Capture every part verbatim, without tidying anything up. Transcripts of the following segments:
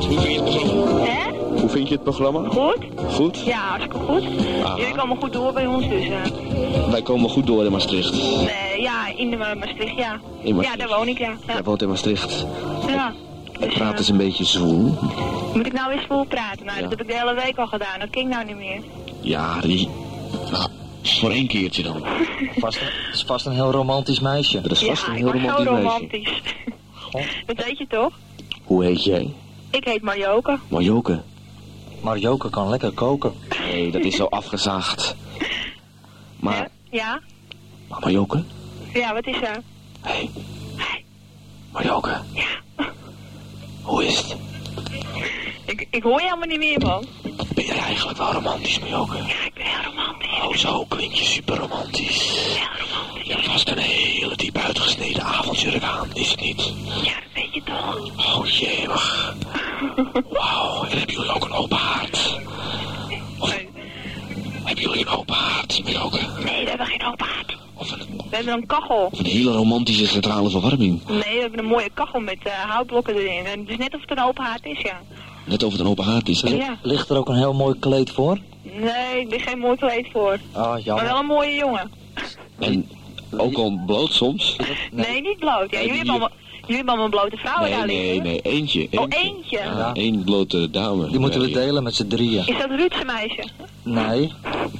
Goed, hoe vind je het programma? Hè? Hoe vind je het programma? Goed? Goed? Ja, hartstikke goed. Aha. Jullie komen goed door bij ons dus. Uh. Wij komen goed door in Maastricht. Nee, ja, in de Ma Maastricht, ja. In Maastricht. Ja, daar woon ik, ja. Ja. Jij woont in Maastricht. Ja. Ik Dus, praat uh, dus een beetje zwoel. moet ik nou weer vol praten? Nou, Ja. dat heb ik de hele week al gedaan. Dat ging nou niet meer. Ja, die... Nou, voor één keertje dan. Vast, het is vast een heel romantisch meisje. Dat is vast ja, een ik heel was zo romantisch meisje. romantisch. Dat weet je toch? Hoe heet jij? Ik heet Marjoke. Marjoke. Marjoke kan lekker koken. Nee, dat is zo afgezaagd. Maar, Hè? Ja? maar Marjoke? Ja, wat is er? Hé. Hey. Marjoke. Ja. Hoe is het? Ik, ik hoor je helemaal niet meer, man. Ben jij eigenlijk wel romantisch, Marjoke? Ja, ik ben heel romantisch. Oh, zo klink je super romantisch. Heel romantisch. Je hebt vast een hele diep uitgesneden avondjurk aan, is het niet? Ja, dat weet je toch? Oh jee, wacht. Wauw, en hebben jullie ook een open haard? Of Nee, hebben jullie een open haard, Marjoke? nee, we hebben geen open haard. Of een, We hebben een kachel. of een hele romantische centrale verwarming? Nee, we hebben een mooie kachel met uh, houtblokken erin. En het is net of het een open haard is, ja. Net of het een open haard is. hè? Ja. Ligt er ook een heel mooi kleed voor? Nee, er is geen mooi kleed voor. Ah, Maar jammer. wel een mooie jongen. En ook al bloot soms? Nee, niet bloot. Ja, Nee, jullie, die- hebben allemaal, jullie hebben allemaal blote vrouwen Nee, daar nee, liggen. nee, eentje. Oh, eentje. Ja, Ja. één blote dame. Die moeten we Nee. delen met z'n drieën. Is dat Ruudse meisje? Nee,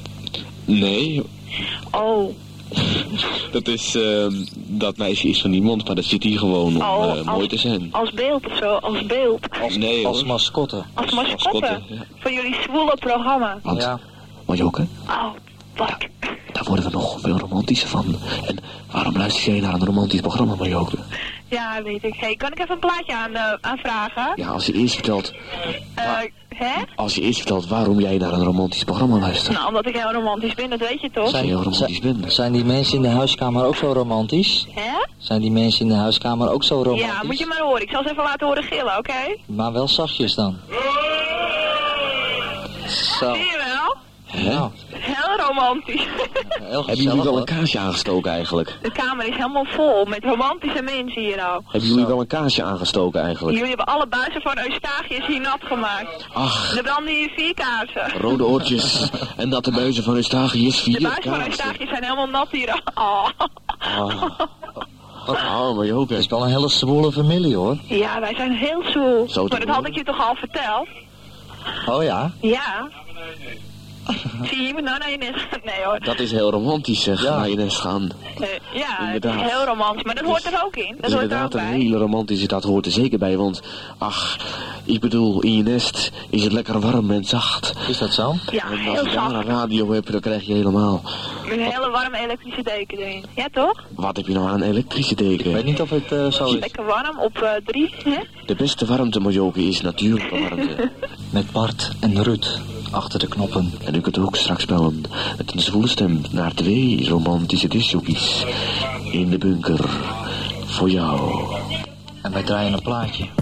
Nee, Oh, dat is, ehm, dat meisje is van niemand, maar dat zit hier gewoon om Oh, eh, als- mooi te zijn. als beeld of zo, als beeld. als, Nee, als hoor. mascotte. Als Als mascotte mascotte, ja. van jullie zwoele programma. Want, Ja. Marjoke, Oh, wat? daar worden we nog veel romantischer van. En waarom luister jij naar een romantisch programma, Marjoke? Ja, weet ik. Hey, kan ik even een plaatje aan, uh, aanvragen? Ja, als je eerst vertelt, Eh, hè? als je eerst vertelt waarom jij naar een romantisch programma luistert. Nou, omdat ik heel romantisch ben, dat weet je toch? Zijn heel romantisch zijn, bent. zijn die mensen in de huiskamer ook zo romantisch? Hè? Zijn die mensen in de huiskamer ook zo romantisch? Ja, moet je maar horen. Ik zal ze even laten horen gillen, oké? Maar wel zachtjes dan. Zo. Zie je wel? Hè? Nou, Heel romantisch. heel Hebben jullie wel gezellig. een kaarsje aangestoken eigenlijk? De kamer is helemaal vol met romantische mensen hier nou. Hebben jullie Zo. wel een kaarsje aangestoken eigenlijk? Jullie hebben alle buizen van Eustachius hier nat gemaakt. Ach, Er branden hier vier kaarsen. rode oortjes en natte buizen van Eustachius, De vier buizen van kaarsen. Eustachius zijn helemaal nat hier. Oh. Ah, ah Marjoke. Het is wel een hele zwoele familie hoor. Ja, wij zijn heel zwoel. Zo te Maar dat had horen. ik je toch al verteld? Oh ja? Ja. Zie je iemand nou naar je nest? Nee hoor. Dat is heel romantisch, zeg, Ja. naar je nest gaan. Eh, ja, Inderdaad. het is heel romantisch. Maar dat hoort er ook in. Dat Dat is hoort er ook inderdaad een bij. hele romantische, dat hoort er zeker bij, want, ach, ik bedoel, in je nest is het lekker warm en zacht. Is dat zo? Ja, En als heel je daar zacht. een radio hebt, dan krijg je helemaal, Met een hele warme elektrische deken erin. Ja, toch? wat heb je nou aan een elektrische Ik weet deken? niet of het eh, zo is. Lekker warm op eh, drie, hè? De beste warmte, Marjoke, is natuurlijke warmte. Met Bart en Ruud achter de knoppen. En u kunt ook straks bellen met een zwoele stem naar twee romantische discjockeys in de bunker voor jou. En wij draaien een plaatje.